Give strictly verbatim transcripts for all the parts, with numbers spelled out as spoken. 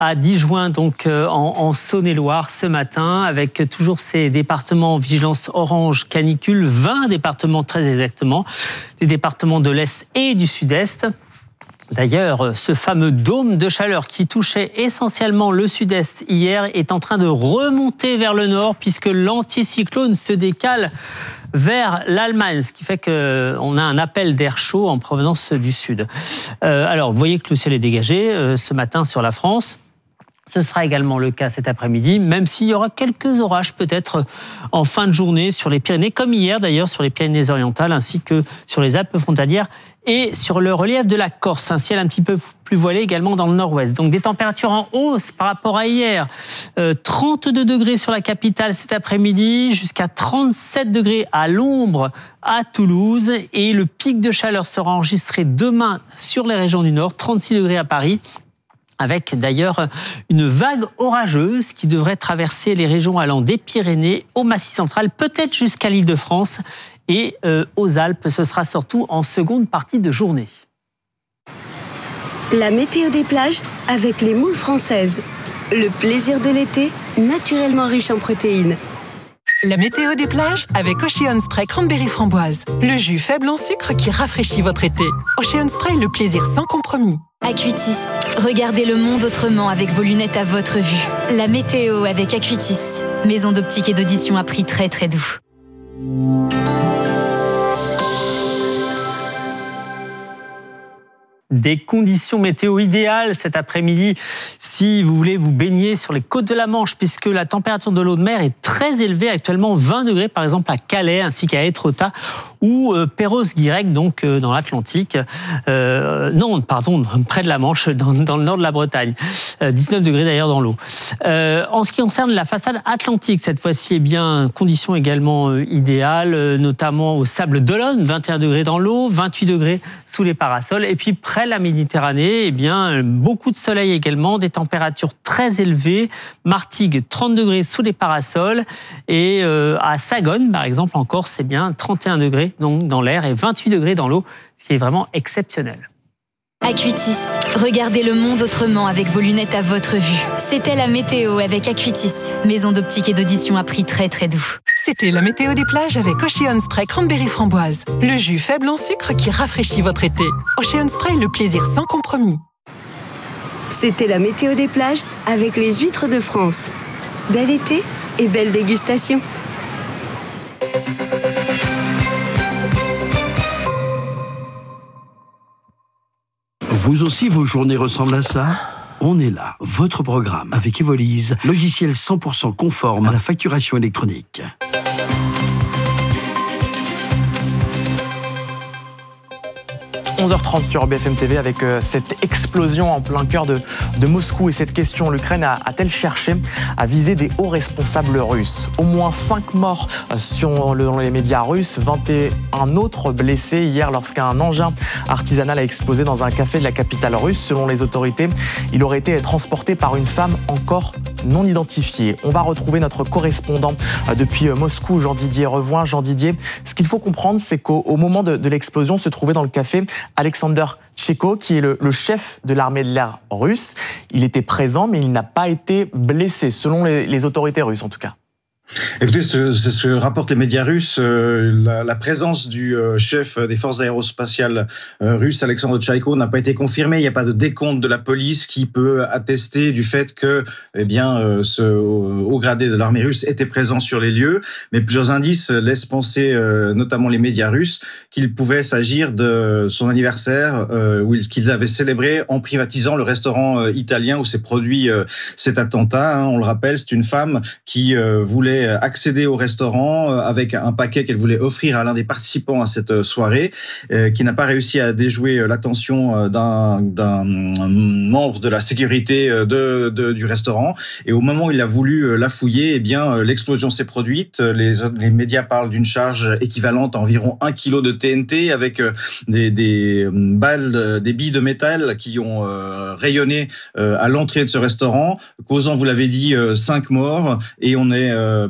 à Digoin, donc en, en Saône-et-Loire ce matin, avec toujours ces départements en vigilance orange canicule, vingt départements très exactement, les départements de l'Est et du Sud-Est. D'ailleurs, ce fameux dôme de chaleur qui touchait essentiellement le sud-est hier est en train de remonter vers le nord puisque l'anticyclone se décale vers l'Allemagne, ce qui fait qu'on a un appel d'air chaud en provenance du sud. Euh, alors, vous voyez que le ciel est dégagé euh, ce matin sur la France. Ce sera également le cas cet après-midi, même s'il y aura quelques orages peut-être en fin de journée sur les Pyrénées, comme hier d'ailleurs sur les Pyrénées-Orientales, ainsi que sur les Alpes frontalières et sur le relief de la Corse. Un ciel un petit peu plus voilé également dans le nord-ouest. Donc des températures en hausse par rapport à hier. Euh, trente-deux degrés sur la capitale cet après-midi, jusqu'à trente-sept degrés à l'ombre à Toulouse. Et le pic de chaleur sera enregistré demain sur les régions du nord, trente-six degrés à Paris, avec d'ailleurs une vague orageuse qui devrait traverser les régions allant des Pyrénées au Massif central, peut-être jusqu'à l'Île-de-France et euh, aux Alpes. Ce sera surtout en seconde partie de journée. La météo des plages avec les moules françaises. Le plaisir de l'été, naturellement riche en protéines. La météo des plages avec Ocean Spray Cranberry Framboise. Le jus faible en sucre qui rafraîchit votre été. Ocean Spray, le plaisir sans compromis. Acuitis. Regardez le monde autrement avec vos lunettes à votre vue. La météo avec Acuitis. Maison d'optique et d'audition à prix très très doux. Des conditions météo idéales cet après-midi si vous voulez vous baigner sur les côtes de la Manche, puisque la température de l'eau de mer est très élevée, actuellement vingt degrés par exemple à Calais ainsi qu'à Étretat ou euh, Perros-Guirec, donc euh, dans l'Atlantique. Euh, non, pardon, près de la Manche, dans, dans le nord de la Bretagne. Euh, dix-neuf degrés d'ailleurs dans l'eau. Euh, en ce qui concerne la façade atlantique, cette fois-ci, eh bien, conditions également euh, idéales, euh, notamment au Sable d'Olonne, vingt et un degrés dans l'eau, vingt-huit degrés sous les parasols, et puis près la Méditerranée, eh bien, beaucoup de soleil également, des températures très élevées. Martigues, trente degrés sous les parasols. Et euh, à Sagone, par exemple, en Corse, c'est bien trente et un degrés donc, dans l'air et vingt-huit degrés dans l'eau, ce qui est vraiment exceptionnel. Acuitis. Regardez le monde autrement avec vos lunettes à votre vue. C'était la météo avec Acuitis. Maison d'optique et d'audition à prix très très doux. C'était la météo des plages avec Ocean Spray Cranberry Framboise. Le jus faible en sucre qui rafraîchit votre été. Ocean Spray, le plaisir sans compromis. C'était la météo des plages avec les huîtres de France. Bel été et belle dégustation. Vous aussi, vos journées ressemblent à ça ? On est là, votre programme avec Evolise, logiciel cent pour cent conforme à la facturation électronique. onze heures trente sur B F M T V avec euh, cette explosion en plein cœur de, de Moscou et cette question, l'Ukraine a, a-t-elle cherché à viser des hauts responsables russes ? Au moins cinq morts euh, sur le, dans les médias russes, vingt et un autres blessés hier lorsqu'un engin artisanal a explosé dans un café de la capitale russe. Selon les autorités, il aurait été transporté par une femme encore non identifiée. On va retrouver notre correspondant euh, depuis euh, Moscou, Jean-Didier Revoin. Jean-Didier, ce qu'il faut comprendre, c'est qu'au au moment de, de l'explosion se trouvait dans le café Alexander Tcheko, qui est le, le chef de l'armée de l'air russe. Il était présent, mais il n'a pas été blessé, selon les, les autorités russes en tout cas. Écoutez, c'est ce que rapportent les médias russes. Euh, la, la présence du euh, chef des forces aérospatiales euh, russes, Alexandre Tchaïko, n'a pas été confirmée. Il n'y a pas de décompte de la police qui peut attester du fait que, eh bien, euh, ce haut gradé de l'armée russe était présent sur les lieux. Mais plusieurs indices laissent penser, euh, notamment les médias russes, qu'il pouvait s'agir de son anniversaire euh, où qu'ils avaient célébré en privatisant le restaurant euh, italien où s'est produit euh, cet attentat. Hein. On le rappelle, c'est une femme qui euh, voulait accéder au restaurant avec un paquet qu'elle voulait offrir à l'un des participants à cette soirée, euh, qui n'a pas réussi à déjouer l'attention d'un, d'un membre de la sécurité de, de, du restaurant. Et au moment où il a voulu la fouiller, eh bien, l'explosion s'est produite. Les, les médias parlent d'une charge équivalente à environ un kilo de T N T avec des, des balles, des billes de métal qui ont euh, rayonné euh, à l'entrée de ce restaurant, causant, vous l'avez dit, euh, cinq morts. Et on est euh,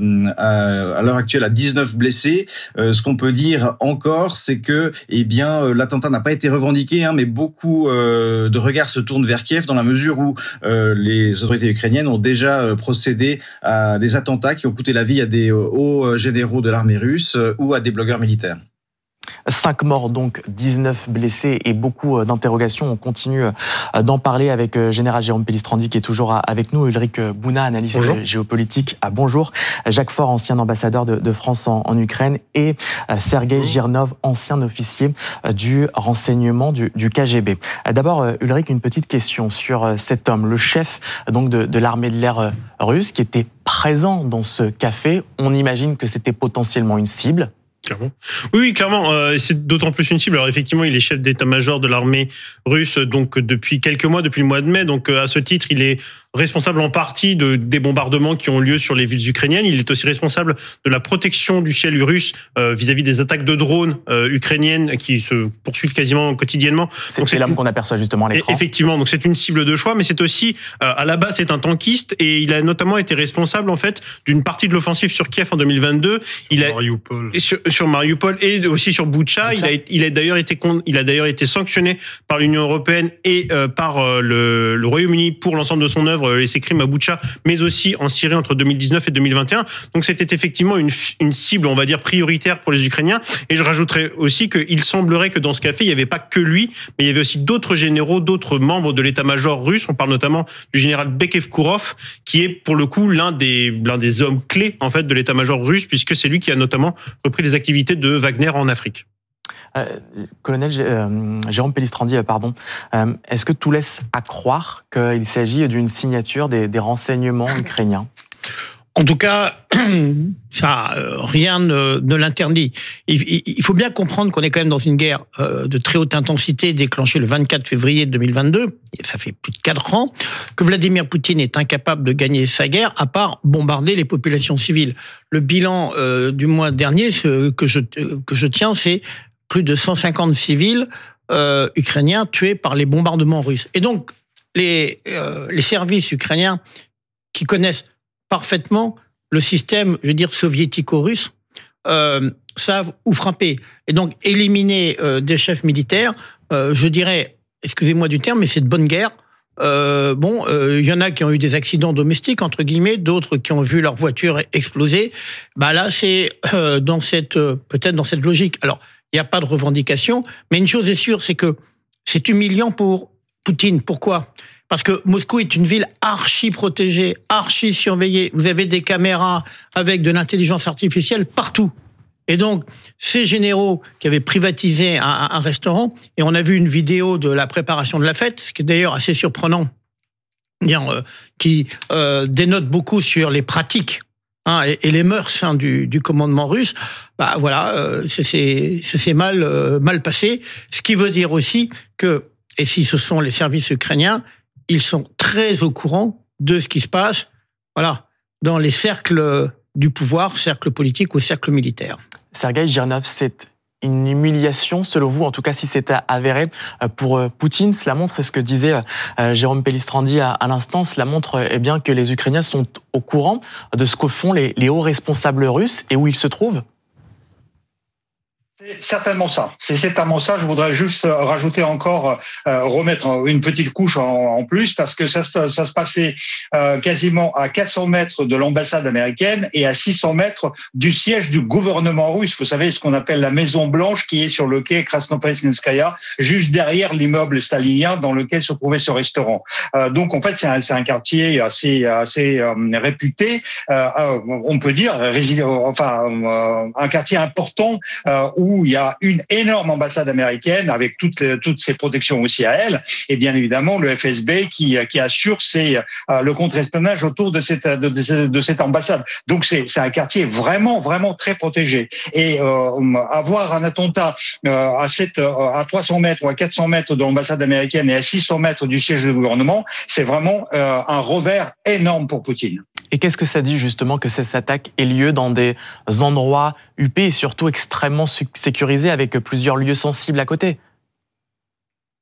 à, à l'heure actuelle à dix-neuf blessés. Euh, ce qu'on peut dire encore, c'est que eh bien euh, l'attentat n'a pas été revendiqué, hein, mais beaucoup euh, de regards se tournent vers Kiev dans la mesure où euh, les autorités ukrainiennes ont déjà euh, procédé à des attentats qui ont coûté la vie à des euh, hauts généraux de l'armée russe euh, ou à des blogueurs militaires. Cinq morts, donc dix-neuf blessés et beaucoup d'interrogations. On continue d'en parler avec le général Jérôme Pellistrandi qui est toujours avec nous, Ulrich Bouna, analyste bonjour. géopolitique. Ah, bonjour. Jacques Faure, ancien ambassadeur de, de France en, en Ukraine, et Sergueï Girnov, ancien officier du renseignement du, du K G B. D'abord, Ulrich, une petite question sur cet homme, le chef donc de, de l'armée de l'air russe qui était présent dans ce café. On imagine que c'était potentiellement une cible. Clairement. Oui, oui, clairement. Euh, c'est d'autant plus une cible. Alors effectivement, il est chef d'état-major de l'armée russe donc depuis quelques mois, depuis le mois de mai. Donc à ce titre, il est responsable en partie de, des bombardements qui ont lieu sur les villes ukrainiennes. Il est aussi responsable de la protection du ciel russe euh, vis-à-vis des attaques de drones euh, ukrainiennes qui se poursuivent quasiment quotidiennement. C'est, c'est l'arme qu'on aperçoit justement à l'écran. Effectivement, donc c'est une cible de choix, mais c'est aussi, euh, à la base, c'est un tankiste et il a notamment été responsable en fait d'une partie de l'offensive sur Kiev en deux mille vingt-deux. Il a, Mariupol. Sur, sur Mariupol et aussi sur Boutcha. Il a, il a d'ailleurs été, il a d'ailleurs été sanctionné par l'Union européenne et euh, par euh, le, le Royaume-Uni pour l'ensemble de son œuvre et ses crimes à Boutcha, mais aussi en Syrie entre deux mille dix-neuf et deux mille vingt et un. Donc c'était effectivement une, une cible, on va dire, prioritaire pour les Ukrainiens. Et je rajouterais aussi qu'il semblerait que dans ce café, il n'y avait pas que lui, mais il y avait aussi d'autres généraux, d'autres membres de l'état-major russe. On parle notamment du général Bekevkourov, qui est pour le coup l'un des, l'un des hommes clés en fait de l'état-major russe, puisque c'est lui qui a notamment repris les activités de Wagner en Afrique. Euh, colonel euh, Jérôme Pellistrandi, pardon, euh, est-ce que tout laisse à croire qu'il s'agit d'une signature des, des renseignements ukrainiens ? En tout cas, ça, euh, rien ne, ne l'interdit. Il, il faut bien comprendre qu'on est quand même dans une guerre euh, de très haute intensité déclenchée le vingt-quatre février deux mille vingt-deux. Et ça fait plus de quatre ans que Vladimir Poutine est incapable de gagner sa guerre, à part bombarder les populations civiles. Le bilan euh, du mois dernier, ce que je que je tiens, c'est plus de cent cinquante civils euh, ukrainiens tués par les bombardements russes. Et donc, les, euh, les services ukrainiens qui connaissent parfaitement le système, je veux dire, soviético-russe, euh, savent où frapper. Et donc, éliminer euh, des chefs militaires, euh, je dirais, excusez-moi du terme, mais c'est de bonne guerre. Euh, bon, il euh, y en a qui ont eu des accidents domestiques, entre guillemets, d'autres qui ont vu leur voiture exploser. Bah là, c'est euh, dans cette, euh, peut-être dans cette logique. Alors, il n'y a pas de revendication, mais une chose est sûre, c'est que c'est humiliant pour Poutine. Pourquoi ? Parce que Moscou est une ville archi protégée, archi surveillée. Vous avez des caméras avec de l'intelligence artificielle partout. Et donc, ces généraux qui avaient privatisé un, un restaurant, et on a vu une vidéo de la préparation de la fête, ce qui est d'ailleurs assez surprenant, euh, qui euh, dénote beaucoup sur les pratiques hein, et, et les mœurs hein, du, du commandement russe. Bah voilà, euh, c'est, c'est, c'est mal, euh, mal passé. Ce qui veut dire aussi que, et si ce sont les services ukrainiens, ils sont très au courant de ce qui se passe, voilà, dans les cercles du pouvoir, cercle politique ou cercle militaire. Sergueï Girnov, c'est une humiliation, selon vous, en tout cas si c'est avéré, pour Poutine. Cela montre, c'est ce que disait Jérôme Pellistrandi à l'instant, cela montre eh bien, que les Ukrainiens sont au courant de ce que font les, les hauts responsables russes et où ils se trouvent. C'est certainement ça. C'est certainement ça. Je voudrais juste rajouter encore, euh, remettre une petite couche en, en plus, parce que ça, ça se passait euh, quasiment à quatre cents mètres de l'ambassade américaine et à six cents mètres du siège du gouvernement russe. Vous savez, ce qu'on appelle la Maison Blanche, qui est sur le quai Krasnopresnenskaya, juste derrière l'immeuble stalinien dans lequel se trouvait ce restaurant. Euh, donc, en fait, c'est un, c'est un quartier assez, assez euh, réputé. Euh, on peut dire, enfin, euh, un quartier important euh, où où il y a une énorme ambassade américaine avec toutes, toutes ses protections aussi à elle, et bien évidemment le F S B qui, qui assure ses, euh, le contre-espionnage autour de cette, de, de, de cette ambassade. Donc c'est, c'est un quartier vraiment, vraiment très protégé. Et euh, avoir un attentat euh, à, sept, à trois cents mètres ou à quatre cents mètres de l'ambassade américaine et à six cents mètres du siège du gouvernement, c'est vraiment euh, un revers énorme pour Poutine. Et qu'est-ce que ça dit justement que ces attaques aient lieu dans des endroits huppés et surtout extrêmement sécurisés avec plusieurs lieux sensibles à côté ?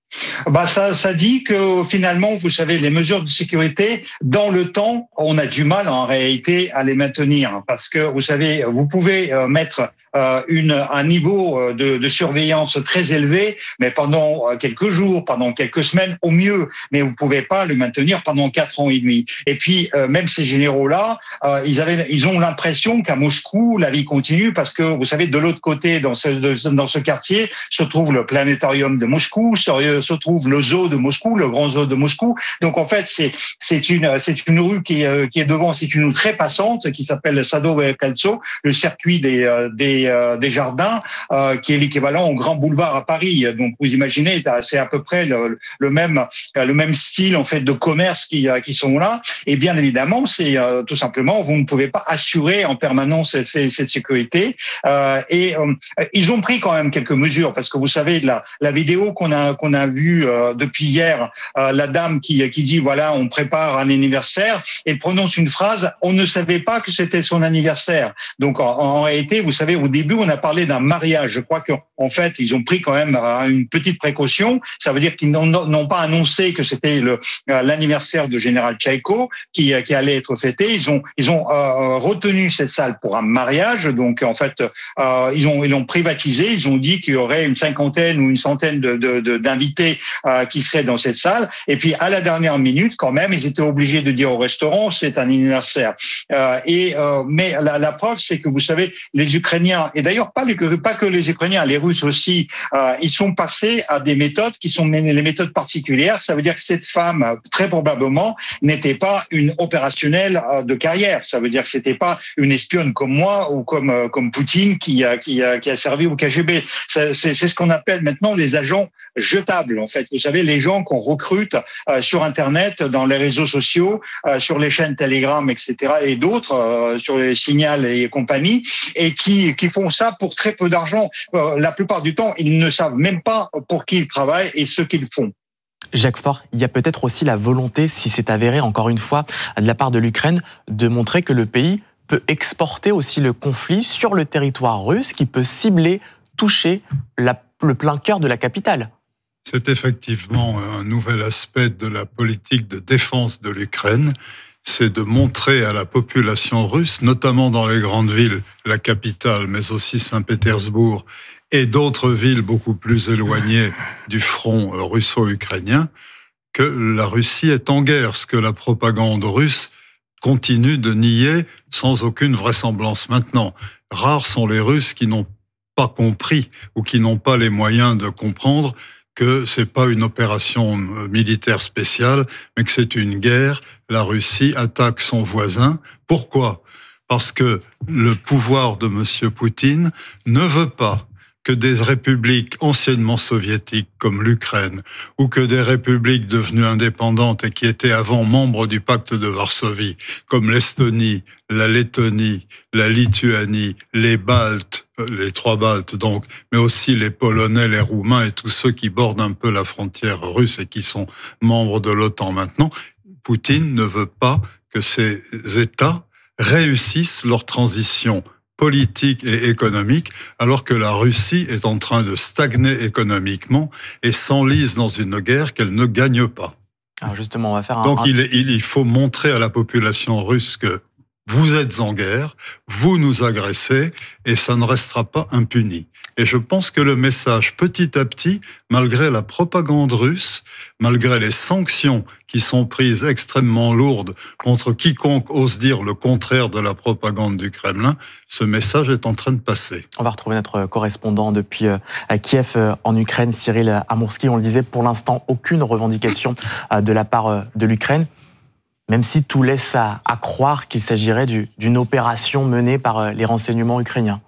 Bah ça, ça dit que finalement, vous savez, les mesures de sécurité, dans le temps, on a du mal en réalité à les maintenir parce que vous savez, vous pouvez mettre euh, une, un niveau de, de surveillance très élevé, mais pendant quelques jours, pendant quelques semaines au mieux, mais vous pouvez pas le maintenir pendant quatre ans et demi. Et puis euh, même ces généraux-là, euh, ils avaient, ils ont l'impression qu'à Moscou, la vie continue parce que vous savez, de l'autre côté, dans ce, de, dans ce quartier, se trouve le planétarium de Moscou, se, se trouve le zoo de Moscou, le grand zoo de Moscou. Donc en fait, c'est c'est une c'est une rue qui est qui est devant, c'est une rue très passante qui s'appelle Sadovo Kaltso, le circuit des des des jardins, euh, qui est l'équivalent au Grand Boulevard à Paris. Donc vous imaginez, c'est à peu près le, le même le même style en fait de commerce qui qui sont là. Et bien évidemment, c'est euh, tout simplement, vous ne pouvez pas assurer en permanence ces, cette sécurité. Euh, et euh, ils ont pris quand même quelques mesures parce que vous savez la la vidéo qu'on a qu'on a vue euh, depuis hier, euh, la dame qui qui dit voilà, on prépare un anniversaire, et prononce une phrase, on ne savait pas que c'était son anniversaire. Donc en, en réalité, vous savez, au début on a parlé d'un mariage. Je crois qu'en fait ils ont pris quand même une petite précaution. Ça veut dire qu'ils n'ont, n'ont pas annoncé que c'était le l'anniversaire de général Tchaïko qui qui allait être fêté. Ils ont ils ont euh, retenu cette salle pour un mariage. Donc en fait euh, ils ont ils l'ont privatisé. Ils ont dit qu'il y aurait une cinquantaine ou une centaine de, de, de d'invités euh, qui seraient dans cette salle. Et puis à la dernière minute, quand même, ils étaient obligés de dire au restaurant c'est un anniversaire. Euh, et euh, mais la, la preuve, c'est que vous savez, les Ukrainiens, et d'ailleurs pas, les, pas que les Ukrainiens, les Russes aussi, euh, ils sont passés à des méthodes qui sont les méthodes particulières. Ça veut dire que cette femme, très probablement, n'était pas une opérationnelle de carrière. Ça veut dire que c'était pas une espionne comme moi ou comme comme Poutine qui a qui a qui a servi au K G B. C'est, c'est, c'est ce qu'on appelle maintenant les agents jetables. En fait, vous savez, les gens qu'on recrute euh, sur Internet, dans les réseaux sociaux, euh, sur les chaînes Telegram, et cetera, et d'autres, euh, sur les Signal et compagnie, et qui qui font ça pour très peu d'argent. Euh, la plupart du temps, ils ne savent même pas pour qui ils travaillent et ce qu'ils font. Jacques Faure, il y a peut-être aussi la volonté, si c'est avéré encore une fois, de la part de l'Ukraine, de montrer que le pays peut exporter aussi le conflit sur le territoire russe, qui peut cibler, toucher la, le plein cœur de la capitale. C'est effectivement un nouvel aspect de la politique de défense de l'Ukraine, c'est de montrer à la population russe, notamment dans les grandes villes, la capitale, mais aussi Saint-Pétersbourg, et d'autres villes beaucoup plus éloignées du front russo-ukrainien, que la Russie est en guerre, ce que la propagande russe continue de nier sans aucune vraisemblance maintenant. Rares sont les Russes qui n'ont pas compris ou qui n'ont pas les moyens de comprendre que c'est pas une opération militaire spéciale, mais que c'est une guerre. La Russie attaque son voisin. Pourquoi ? Parce que le pouvoir de M. Poutine ne veut pas que des républiques anciennement soviétiques comme l'Ukraine ou que des républiques devenues indépendantes et qui étaient avant membres du pacte de Varsovie, comme l'Estonie, la Lettonie, la Lituanie, les Baltes, les trois Baltes donc, mais aussi les Polonais, les Roumains et tous ceux qui bordent un peu la frontière russe et qui sont membres de l'OTAN maintenant, Poutine ne veut pas que ces États réussissent leur transition politique et économique, alors que la Russie est en train de stagner économiquement et s'enlise dans une guerre qu'elle ne gagne pas. Alors justement, on va faire un... Donc il, est, il faut montrer à la population russe que vous êtes en guerre, vous nous agressez, et ça ne restera pas impuni. Et je pense que le message, petit à petit, malgré la propagande russe, malgré les sanctions qui sont prises extrêmement lourdes contre quiconque ose dire le contraire de la propagande du Kremlin, ce message est en train de passer. On va retrouver notre correspondant depuis Kiev en Ukraine, Cyril Amourski. On le disait, pour l'instant, aucune revendication de la part de l'Ukraine, même si tout laisse à, à croire qu'il s'agirait du, d'une opération menée par les renseignements ukrainiens.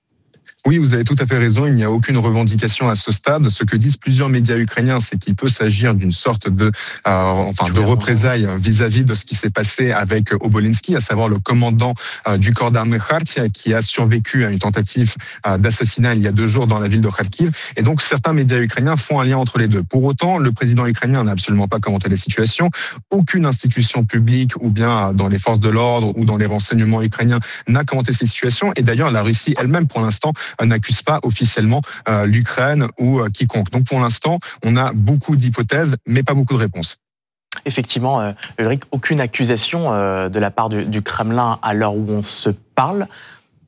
Oui, vous avez tout à fait raison, il n'y a aucune revendication à ce stade. Ce que disent plusieurs médias ukrainiens, c'est qu'il peut s'agir d'une sorte de, euh, enfin, de représailles vis-à-vis de ce qui s'est passé avec Obolinski, à savoir le commandant euh, du corps d'armée Kharkiv, qui a survécu à une tentative euh, d'assassinat il y a deux jours dans la ville de Kharkiv. Et donc, certains médias ukrainiens font un lien entre les deux. Pour autant, le président ukrainien n'a absolument pas commenté la situation. Aucune institution publique, ou bien dans les forces de l'ordre, ou dans les renseignements ukrainiens, n'a commenté cette situation. Et d'ailleurs, la Russie elle-même, pour l'instant, euh, n'accuse pas officiellement euh, l'Ukraine ou euh, quiconque. Donc pour l'instant, on a beaucoup d'hypothèses, mais pas beaucoup de réponses. Effectivement, euh, Ulrich, aucune accusation euh, de la part du, du Kremlin à l'heure où on se parle. Pourquoi ?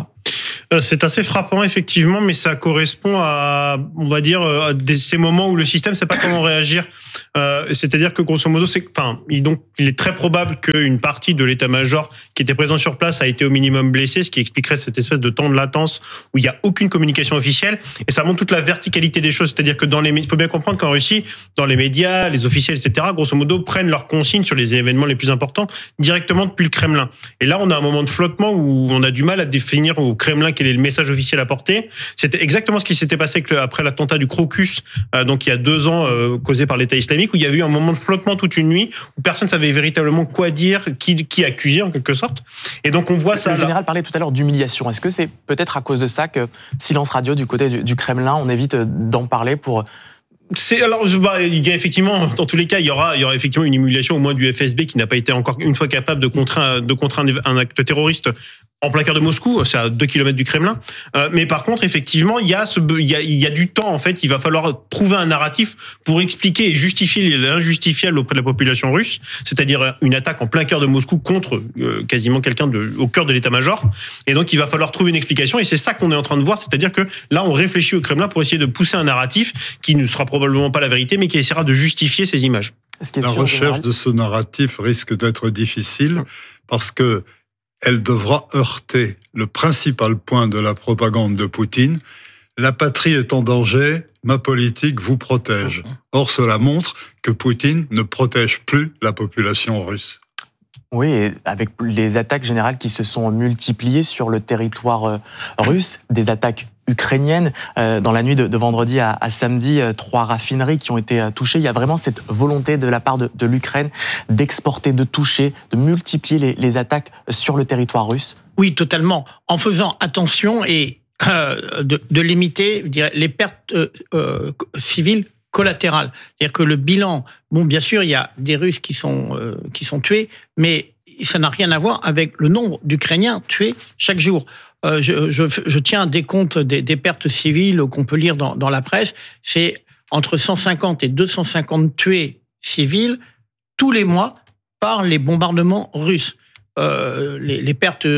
C'est assez frappant, effectivement, mais ça correspond à, on va dire, à des, ces moments où le système ne sait pas comment réagir. Euh, c'est-à-dire que, grosso modo, c'est, enfin, il, donc, il est très probable qu'une partie de l'état-major qui était présent sur place a été au minimum blessée, ce qui expliquerait cette espèce de temps de latence où il n'y a aucune communication officielle. Et ça montre toute la verticalité des choses. C'est-à-dire que dans les, il faut bien comprendre qu'en Russie, dans les médias, les officiels, et cetera, grosso modo, prennent leurs consignes sur les événements les plus importants directement depuis le Kremlin. Et là, on a un moment de flottement où on a du mal à définir au Kremlin quel est le message officiel à porter. C'était exactement ce qui s'était passé après l'attentat du Crocus, euh, donc il y a deux ans, euh, causé par l'État islamique, où il y a eu un moment de flottement toute une nuit, où personne ne savait véritablement quoi dire, qui, qui accuser en quelque sorte. Et donc on voit le ça. Le général parlait tout à l'heure d'humiliation. Est-ce que c'est peut-être à cause de ça que silence radio du côté du, du Kremlin, on évite d'en parler pour... C'est alors bah, il y a effectivement dans tous les cas il y aura il y aura effectivement une humiliation au moins du F S B qui n'a pas été encore une fois capable de contraindre de contraindre un acte terroriste en plein cœur de Moscou, c'est à deux kilomètres du Kremlin. Euh, mais par contre, effectivement, il y a ce, il y a, il y a du temps en fait. Il va falloir trouver un narratif pour expliquer et justifier l'injustifiable auprès de la population russe, c'est-à-dire une attaque en plein cœur de Moscou contre euh, quasiment quelqu'un de, au cœur de l'état-major. Et donc, il va falloir trouver une explication. Et c'est ça qu'on est en train de voir, c'est-à-dire que là, on réfléchit au Kremlin pour essayer de pousser un narratif qui ne sera probablement pas la vérité, mais qui essaiera de justifier ces images. La recherche de ce narratif risque d'être difficile parce que elle devra heurter le principal point de la propagande de Poutine. La patrie est en danger, ma politique vous protège. Or, cela montre que Poutine ne protège plus la population russe. Oui, et avec les attaques générales qui se sont multipliées sur le territoire russe, des attaques ukrainiennes. Euh, dans la nuit de, de vendredi à, à samedi, euh, trois raffineries qui ont été euh, touchées. Il y a vraiment cette volonté de la part de, de l'Ukraine d'exporter, de toucher, de multiplier les, les attaques sur le territoire russe. Oui, totalement. En faisant attention et euh, de, de limiter, je dirais, les pertes euh, euh, civiles collatérales. C'est-à-dire que le bilan, bon, bien sûr, il y a des Russes qui sont, euh, qui sont tués, mais ça n'a rien à voir avec le nombre d'Ukrainiens tués chaque jour. Euh, je, je, je tiens un décompte des, des pertes civiles qu'on peut lire dans, dans la presse. C'est entre cent cinquante et deux cent cinquante tués civils tous les mois par les bombardements russes. Euh, les, les pertes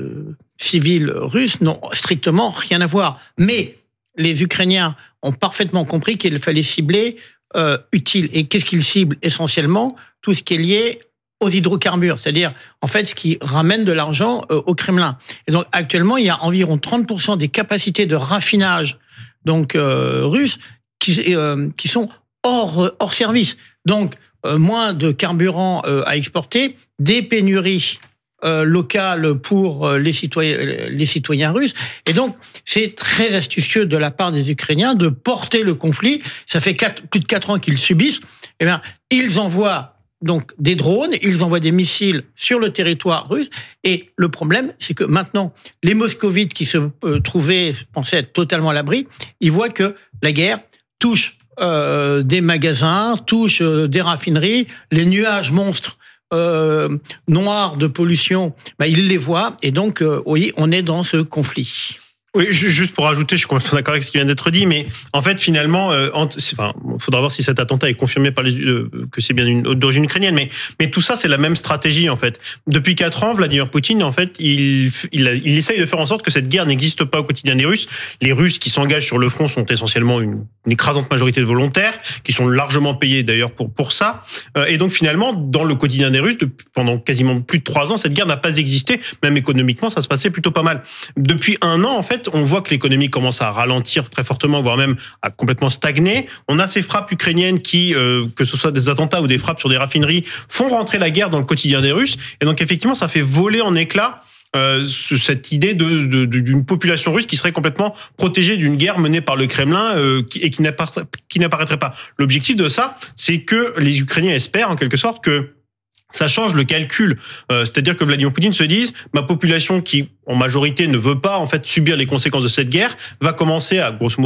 civiles russes n'ont strictement rien à voir. Mais les Ukrainiens ont parfaitement compris qu'il fallait cibler euh, utile. Et qu'est-ce qu'ils ciblent essentiellement ? Tout ce qui est lié aux hydrocarbures, c'est-à-dire en fait ce qui ramène de l'argent euh, au Kremlin. Et donc actuellement, il y a environ trente pour cent des capacités de raffinage donc euh, russes qui, euh, qui sont hors, hors service. Donc euh, moins de carburant euh, à exporter, des pénuries euh, locales pour euh, les citoyens, les citoyens russes. Et donc c'est très astucieux de la part des Ukrainiens de porter le conflit. Ça fait quatre, plus de quatre ans qu'ils subissent. Eh bien, ils envoient donc des drones, ils envoient des missiles sur le territoire russe. Et le problème, c'est que maintenant, les moscovites qui se euh, trouvaient, pensaient être totalement à l'abri, ils voient que la guerre touche euh, des magasins, touche euh, des raffineries, les nuages monstres euh, noirs de pollution, bah, ils les voient. Et donc, euh, oui, on est dans ce conflit. Oui, juste pour ajouter, je suis complètement d'accord avec ce qui vient d'être dit, mais en fait, finalement, euh, enfin, faudra voir si cet attentat est confirmé par les, euh, que c'est bien une d'origine ukrainienne, mais mais tout ça, c'est la même stratégie en fait. Depuis quatre ans, Vladimir Poutine, en fait, il il, a, il essaye de faire en sorte que cette guerre n'existe pas au quotidien des Russes. Les Russes qui s'engagent sur le front sont essentiellement une, une écrasante majorité de volontaires, qui sont largement payés d'ailleurs pour pour ça. Euh, et donc finalement, dans le quotidien des Russes, depuis, pendant quasiment plus de trois ans, cette guerre n'a pas existé. Même économiquement, ça se passait plutôt pas mal. Depuis un an, en fait, on voit que l'économie commence à ralentir très fortement, voire même à complètement stagner. On a ces frappes ukrainiennes qui, euh, que ce soit des attentats ou des frappes sur des raffineries, font rentrer la guerre dans le quotidien des Russes. Et donc effectivement, ça fait voler en éclats euh, cette idée de, de, d'une population russe qui serait complètement protégée d'une guerre menée par le Kremlin euh, qui, et qui n'apparaîtrait, qui n'apparaîtrait pas. L'objectif de ça, c'est que les Ukrainiens espèrent en quelque sorte que ça change le calcul, euh, c'est-à-dire que Vladimir Poutine se dise ma population qui en majorité ne veut pas en fait subir les conséquences de cette guerre va commencer à grosso modo